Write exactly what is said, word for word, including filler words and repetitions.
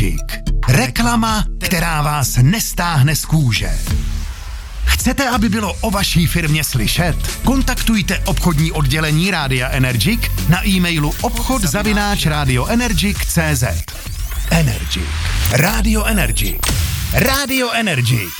Energic. Reklama, která vás nestáhne z kůže. Chcete, aby bylo o vaší firmě slyšet? Kontaktujte obchodní oddělení Rádia Energic na e-mailu obchod zavináč radioenergic tečka cé zet. Energic. Rádio Energic. Rádio Energic.